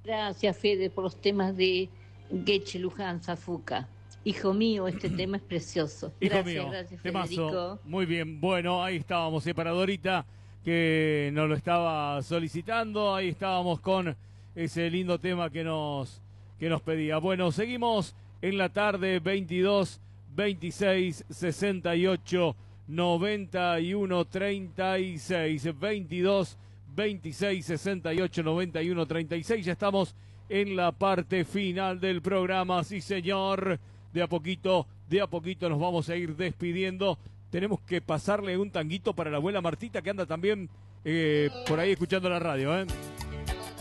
Gracias, Fede, por los temas de Getche, Luján, Zafuca. Hijo mío, este tema es precioso. Hijo Gracias, mío, gracias, temazo. Federico. Muy bien, bueno, ahí estábamos, para Dorita, que nos lo estaba solicitando. Ahí estábamos con ese lindo tema que nos pedía. Bueno, seguimos en la tarde, 22, 26, 68, 91, 36, 22, 26, 68, 91, 36. Ya estamos en la parte final del programa, sí señor. De a poquito nos vamos a ir despidiendo. Tenemos que pasarle un tanguito para la abuela Martita, que anda también por ahí escuchando la radio, ¿eh?